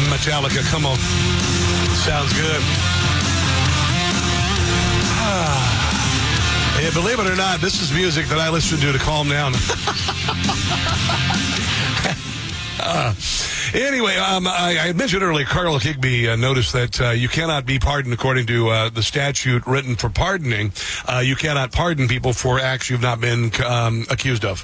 Metallica, come on. Sounds good. Yeah, believe it or not, this is music that I listen to calm down. Anyway, I mentioned earlier, Carl Higbie noticed that you cannot be pardoned according to the statute written for pardoning. You cannot pardon people for acts you've not been accused of.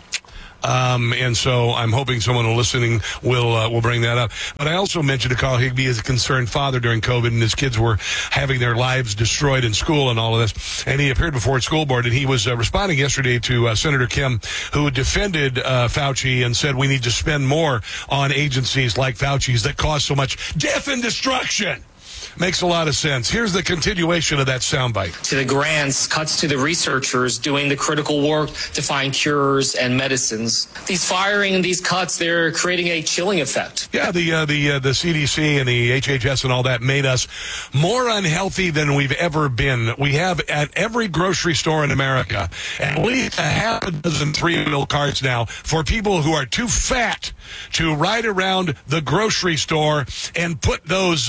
And so I'm hoping someone listening will bring that up. But I also mentioned to Carl Higbie as a concerned father during COVID, and his kids were having their lives destroyed in school and all of this. And he appeared before the school board, and he was responding yesterday to Senator Kim, who defended Fauci and said we need to spend more on agencies like Fauci's that cause so much death and destruction. Makes a lot of sense. Here's the continuation of that soundbite. To the grants, cuts to the researchers doing the critical work to find cures and medicines. These firing and these cuts, they're creating a chilling effect. Yeah, the CDC and the HHS and all that made us more unhealthy than we've ever been. We have at every grocery store in America at least a half a dozen 3-wheel carts now for people who are too fat to ride around the grocery store and put those,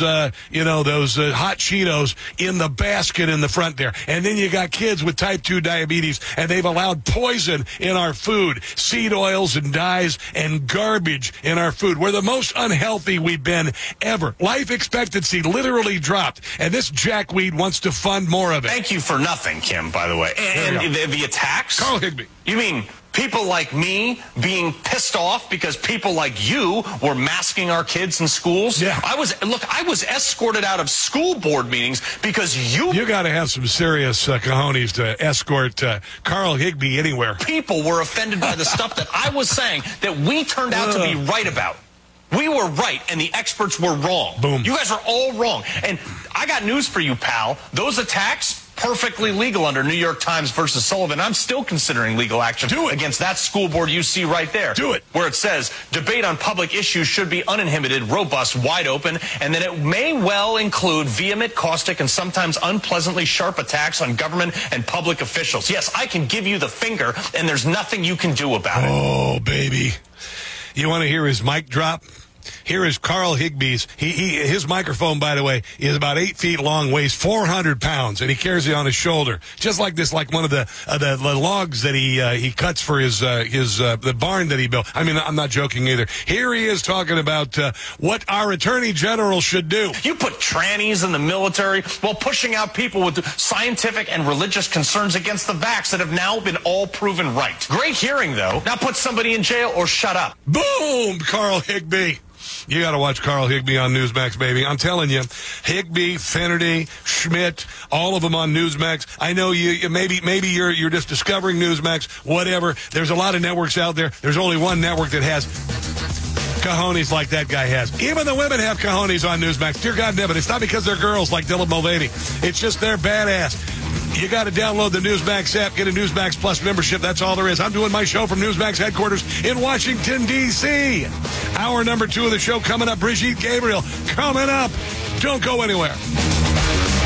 those hot Cheetos in the basket in the front there. And then you got kids with type 2 diabetes, and they've allowed poison in our food, seed oils and dyes and garbage in our food. We're the most unhealthy we've been ever. Life expectancy literally dropped, and this jackweed wants to fund more of it. Thank you for nothing, Kim, by the way. And the attacks? Carl Higbie. You mean people like me being pissed off because people like you were masking our kids in schools? Yeah. I was escorted out of school board meetings because You got to have some serious cojones to escort Carl Higbie anywhere. People were offended by the stuff that I was saying that we turned out to be right about. We were right, and the experts were wrong. Boom. You guys are all wrong. And I got news for you, pal. Those attacks, perfectly legal under New York Times versus Sullivan. I'm still considering legal action against that school board you see right there. Do it. Where it says, debate on public issues should be uninhibited, robust, wide open, and then it may well include vehement, caustic, and sometimes unpleasantly sharp attacks on government and public officials. Yes, I can give you the finger, and there's nothing you can do about it. Oh, baby. You want to hear his mic drop? Here is Carl Higbee's. His microphone, by the way, is about 8 feet long, weighs 400 pounds, and he carries it on his shoulder, just like this, like one of the logs that he cuts for the barn that he built. I mean, I'm not joking either. Here he is talking about what our attorney general should do. You put trannies in the military while pushing out people with scientific and religious concerns against the vax that have now been all proven right. Great hearing, though. Now put somebody in jail or shut up. Boom, Carl Higbie. You got to watch Carl Higbie on Newsmax, baby. I'm telling you, Higbie, Finnerty, Schmidt, all of them on Newsmax. I know you maybe you're just discovering Newsmax, whatever. There's a lot of networks out there. There's only one network that has cojones like that guy has. Even the women have cojones on Newsmax. Dear God, but it's not because they're girls like Dylan Mulvaney. It's just they're badass. You got to download the Newsmax app, get a Newsmax Plus membership. That's all there is. I'm doing my show from Newsmax headquarters in Washington, D.C. Hour number 2 of the show coming up. Brigitte Gabriel coming up. Don't go anywhere.